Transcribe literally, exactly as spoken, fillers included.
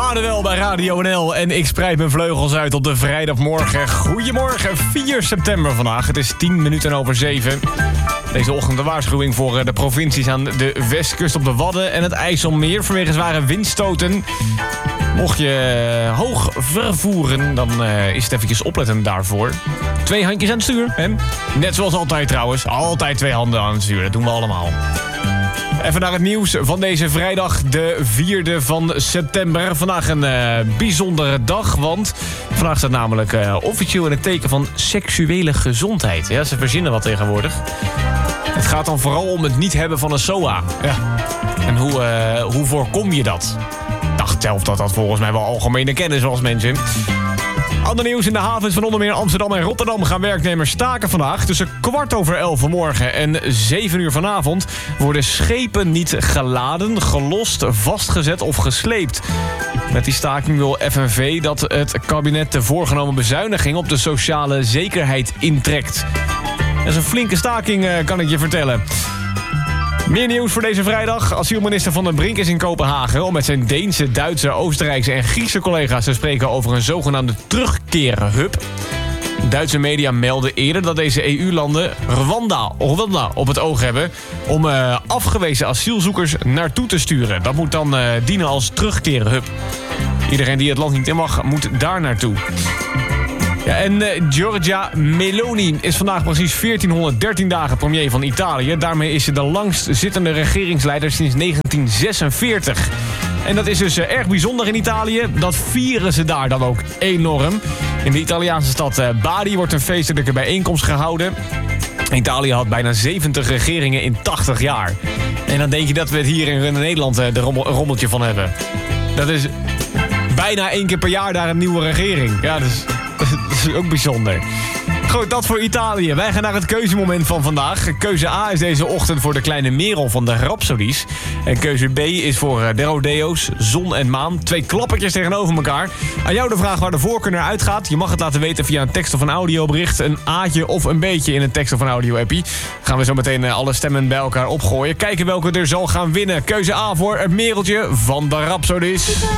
Manuel bij Radio N L en ik spreid mijn vleugels uit op de vrijdagmorgen. Goedemorgen, vier september vandaag. Het is tien minuten over zeven. Deze ochtend de waarschuwing voor de provincies aan de westkust op de Wadden en het IJsselmeer vanwege zware windstoten. Mocht je hoog vervoeren, dan uh, is het eventjes opletten daarvoor. Twee handjes aan het stuur, hè? Net zoals altijd trouwens. Altijd twee handen aan het stuur, dat doen we allemaal. Even naar het nieuws van deze vrijdag, de vierde van september. Vandaag een uh, bijzondere dag, want vandaag staat namelijk uh, officieel in het teken van seksuele gezondheid. Ja, ze verzinnen wat tegenwoordig. Het gaat dan vooral om het niet hebben van een S O A. Ja. En hoe, uh, hoe voorkom je dat? Ik dacht zelf dat dat volgens mij wel algemene kennis was, mensen. Ander nieuws: in de havens van onder meer Amsterdam en Rotterdam gaan werknemers staken vandaag. Tussen kwart over elf vanmorgen en zeven uur vanavond worden schepen niet geladen, gelost, vastgezet of gesleept. Met die staking wil F N V dat het kabinet de voorgenomen bezuiniging op de sociale zekerheid intrekt. Dat is een flinke staking, kan ik je vertellen. Meer nieuws voor deze vrijdag. Asielminister Van den Brink is in Kopenhagen om met zijn Deense, Duitse, Oostenrijkse en Griekse collega's te spreken over een zogenaamde terugkeerhub. Duitse media melden eerder dat deze E U-landen Rwanda, Rwanda op het oog hebben om uh, afgewezen asielzoekers naartoe te sturen. Dat moet dan uh, dienen als terugkeerhub. Iedereen die het land niet in mag, moet daar naartoe. Ja, en uh, Giorgia Meloni is vandaag precies veertienhonderddertien dagen premier van Italië. Daarmee is ze de langst zittende regeringsleider sinds negentien zesenveertig. En dat is dus uh, erg bijzonder in Italië. Dat vieren ze daar dan ook enorm. In de Italiaanse stad uh, Bari wordt een feestelijke bijeenkomst gehouden. Italië had bijna zeventig regeringen in tachtig jaar. En dan denk je dat we het hier in Nederland uh, de rommel, een rommeltje van hebben. Dat is bijna één keer per jaar daar een nieuwe regering. Ja, dat is... Dat is ook bijzonder. Goed, dat voor Italië. Wij gaan naar het keuzemoment van vandaag. Keuze A is deze ochtend voor de kleine Merel van de Rhapsodies. En keuze B is voor de Rodeo's, Zon en Maan. Twee klappertjes tegenover elkaar. Aan jou de vraag waar de voorkeur naar uitgaat. Je mag het laten weten via een tekst of een audiobericht. Een A'tje of een B'tje in een tekst of een audio-appie. Gaan we zo meteen alle stemmen bij elkaar opgooien. Kijken welke er zal gaan winnen. Keuze A voor het Mereltje van de Rhapsodies.